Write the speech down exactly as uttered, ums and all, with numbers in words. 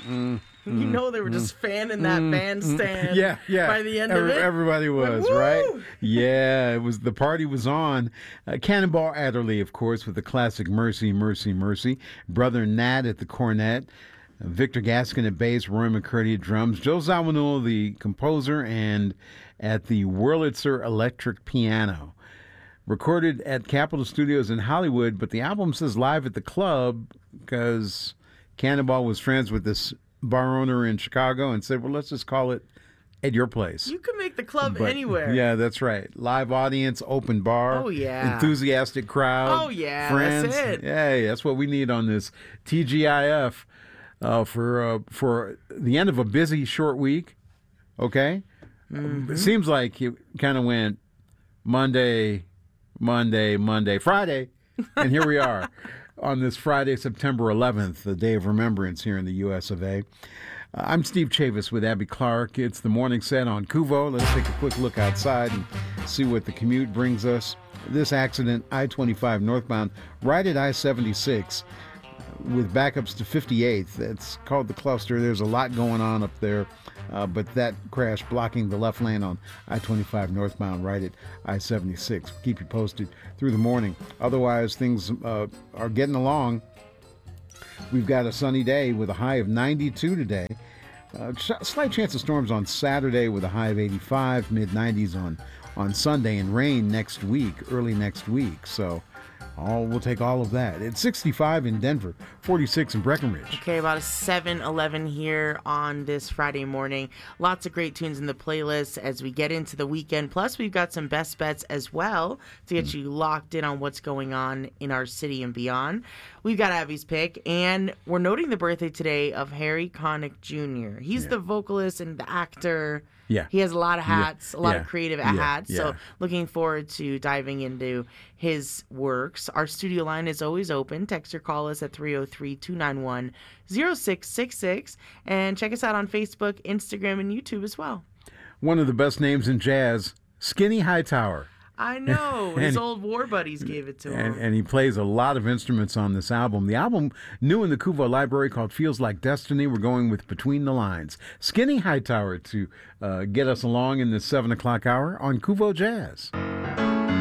Mm, you mm, know they were mm, just fanning that mm, bandstand. Mm, yeah, yeah. By the end Every, of it, everybody was like, right. Yeah, it was. The party was on. Uh, Cannonball Adderley, of course, with the classic "Mercy, Mercy, Mercy." Brother Nat at the cornet. Uh, Victor Gaskin at bass. Roy McCurdy at drums. Joe Zawinul, the composer, and at the Wurlitzer electric piano. Recorded at Capitol Studios in Hollywood, but the album says live at the club because Cannonball was friends with this bar owner in Chicago and said, well, let's just call it at your place. You can make the club But, anywhere. Yeah, that's right. Live audience, open bar. Oh, yeah. Enthusiastic crowd. Oh, yeah, friends. that's it. Hey, that's what we need on this T G I F uh, for, uh, for the end of a busy, short week. Okay? Mm-hmm. It seems like it kind of went Monday... Monday, Monday, Friday, and here we are on this Friday, September eleventh, the day of remembrance here in the U S of A. Uh, I'm Steve Chavis with Abby Clark. It's the morning set on Kuvo. Let's take a quick look outside and see what the commute brings us. This accident, I twenty-five northbound, right at I seventy-six, with backups to fifty-eighth. It's called the cluster. There's a lot going on up there. Uh, but that crash blocking the left lane on I twenty-five northbound right at I seventy-six. We'll keep you posted through the morning. Otherwise, things uh, are getting along. We've got a sunny day with a high of ninety-two today. Uh, ch- slight chance of storms on Saturday with a high of eighty-five, mid nineties on, on Sunday, and rain next week, early next week. So all we'll take all of that. It's sixty-five in Denver, forty-six in Breckenridge. Okay, about a seven eleven here on this Friday morning. Lots of great tunes in the playlist as we get into the weekend. Plus, we've got some best bets as well to get mm. you locked in on what's going on in our city and beyond. We've got Abby's pick, and we're noting the birthday today of Harry Connick Junior He's yeah. the vocalist and the actor. Yeah. He has a lot of hats, yeah. a lot yeah. of creative yeah. hats. Yeah. So looking forward to diving into his works. Our studio line is always open. Text or call us at three oh three, two nine one, oh six six six. And check us out on Facebook, Instagram, and YouTube as well. One of the best names in jazz, Skinny Hightower. I know. His and, old war buddies gave it to him. And, and he plays a lot of instruments on this album. The album, new in the Kuvo Library, called Feels Like Destiny. We're going with Between the Lines. Skinny Hightower to uh, get us along in the seven o'clock hour on Kuvo Jazz.